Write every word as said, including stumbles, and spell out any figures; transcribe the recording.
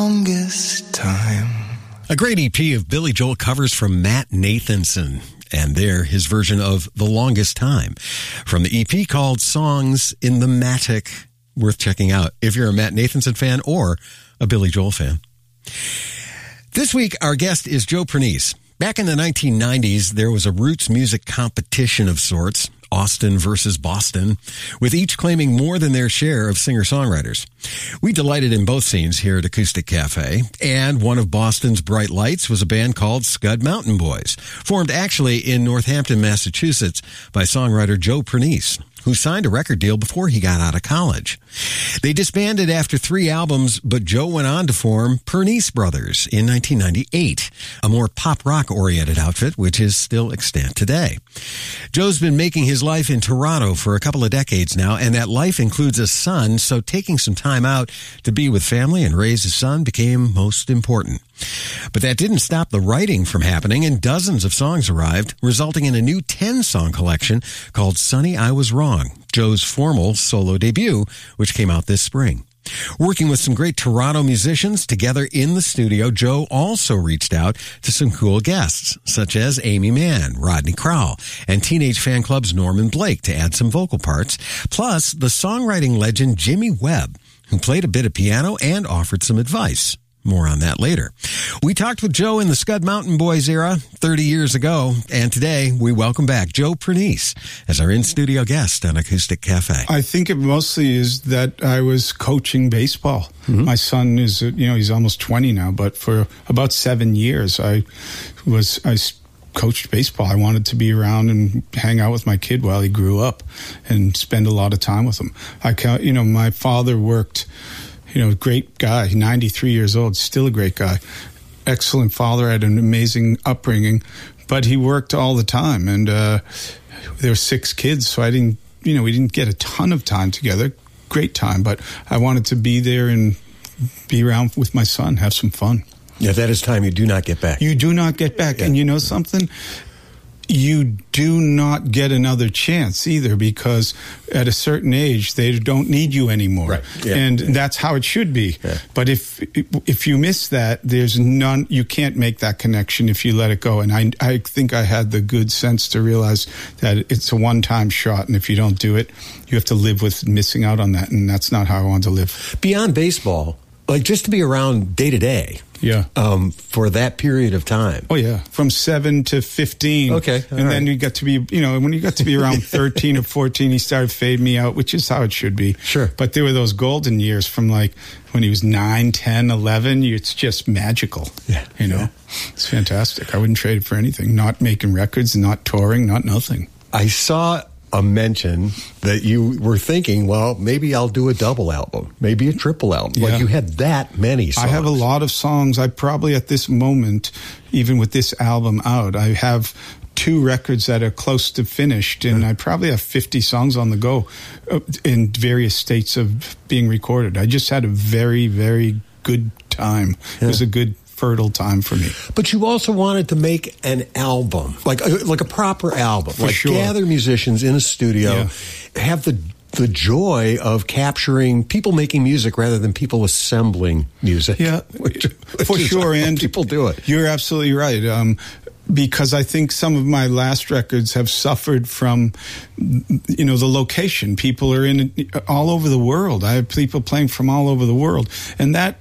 Longest time. A great E P of Billy Joel covers from Matt Nathanson, and there his version of The Longest Time from the E P called Songs in the Matic. Worth checking out if you're a Matt Nathanson fan or a Billy Joel fan. This week, our guest is Joe Pernice. Back in the nineteen nineties, there was a roots music competition of sorts, Austin versus Boston, with each claiming more than their share of singer-songwriters. We delighted in both scenes here at Acoustic Cafe, and one of Boston's bright lights was a band called Scud Mountain Boys, formed actually in Northampton, Massachusetts by songwriter Joe Pernice, who signed a record deal before he got out of college. They disbanded after three albums, but Joe went on to form Pernice Brothers in nineteen ninety-eight, a more pop-rock-oriented outfit, which is still extant today. Joe's been making his life in Toronto for a couple of decades now, and that life includes a son, so taking some time out to be with family and raise his son became most important. But that didn't stop the writing from happening, and dozens of songs arrived, resulting in a new ten-song collection called Sonny, I Was Wrong, Joe's formal solo debut, which came out this spring. Working with some great Toronto musicians together in the studio, Joe also reached out to some cool guests, such as Amy Mann, Rodney Crowell, and Teenage Fan Club's Norman Blake to add some vocal parts, plus the songwriting legend Jimmy Webb, who played a bit of piano and offered some advice. More on that later. We talked with Joe in the Scud Mountain Boys era thirty years ago, and today we welcome back Joe Pernice as our in-studio guest on Acoustic Cafe. I think it mostly is that I was coaching baseball. Mm-hmm. My son is, you know, he's almost twenty now, but for about seven years I was, I coached baseball. I wanted to be around and hang out with my kid while he grew up and spend a lot of time with him. I, you know, my father worked. You know, great guy, ninety-three years old, still a great guy. Excellent father, had an amazing upbringing, but he worked all the time. And uh, there were six kids, so I didn't, you know, we didn't get a ton of time together. Great time, but I wanted to be there and be around with my son, have some fun. Yeah, that is time you do not get back. You do not get back. Yeah. And you know something? You do not get another chance either, because at a certain age they don't need you anymore. Right. Yeah. And that's how it should be. Yeah. But if if you miss that, there's none. You can't make that connection if you let it go. And I I think I had the good sense to realize that it's a one-time shot, and if you don't do it, you have to live with missing out on that. And that's not how I want to live. Beyond baseball, like just to be around day to day. Yeah. Um, for that period of time. Oh, yeah. From seven to fifteen. Okay. And right. Then you got to be, you know, when you got to be around thirteen or fourteen, he started fading me out, which is how it should be. Sure. But there were those golden years from like when he was nine, ten, eleven. It's just magical. Yeah. You know, yeah. It's fantastic. I wouldn't trade it for anything. Not making records, not touring, not nothing. I saw a mention that you were thinking, well, maybe I'll do a double album, maybe a triple album. Yeah. Like you had that many songs. I have a lot of songs. I probably at this moment, even with this album out, I have two records that are close to finished, and I probably have fifty songs on the go in various states of being recorded. I just had a very, very good time. Yeah. It was a good fertile time for me. But you also wanted to make an album, like a, like a proper album, for like sure. Gather musicians in a studio, yeah. have the the joy of capturing people making music rather than people assembling music. Yeah, which, which for sure. And people do it. You're absolutely right. Um, because I think some of my last records have suffered from, you know, the location. People are in all over the world. I have people playing from all over the world. And that